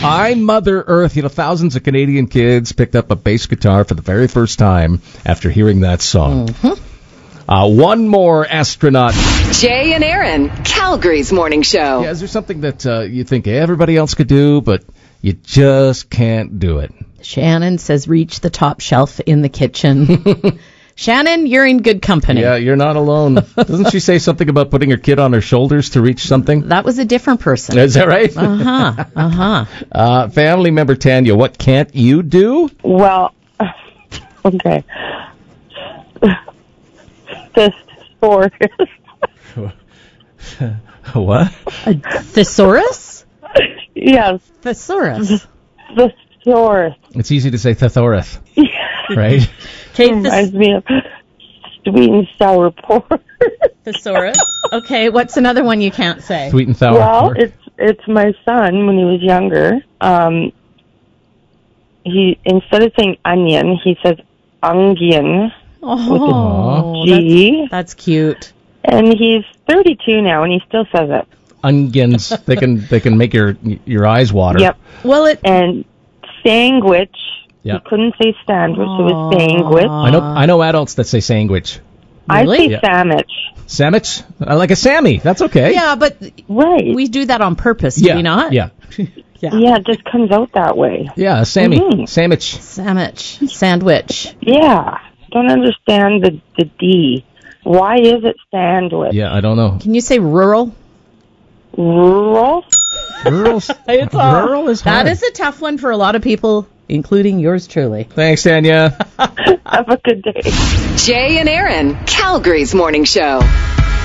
I'm Mother Earth. Thousands of Canadian kids picked up a bass guitar for the very first time after hearing that song. One more astronaut. Jay and Aaron, Calgary's morning show. Yeah, is there something that you think everybody else could do, but you just can't do it? Shannon says reach the top shelf in the kitchen. Shannon, you're in good company. Yeah, you're not alone. Doesn't she say something about putting her kid on her shoulders to reach something? That was a different person. Is that right? Family member Tanya, what can't you do? Well, okay. Thesaurus. What? A thesaurus? Yes. Thesaurus. Thesaurus. It's easy to say thesaurus, right? Reminds me of sweet and sour pork. Thesaurus. Okay, what's another one you can't say? Sweet and sour pork. Well, it's my son when he was younger. He instead of saying onion, he says onion with a G. That's cute. And he's 32 now, and he still says it. Onions, they can make your eyes water. Yep. Well, and sandwich. Yeah. He couldn't say sandwich, it was sandwich. I know adults that say sandwich. Really? I say sandwich. Sandwich? Like a Sammy. That's okay. Yeah, but Right. we do that on purpose, do we not? Yeah. Yeah, it just comes out that way. Yeah, a Sammy. Mhm. Sandwich. Sandwich. Yeah. Don't understand the D. Why is it sandwich? Yeah, I don't know. Can you say rural? Rural? Rural is hard. That is a tough one for a lot of people, including yours truly. Thanks, Tanya. Have a good day. Jay and Aaron, Calgary's morning show.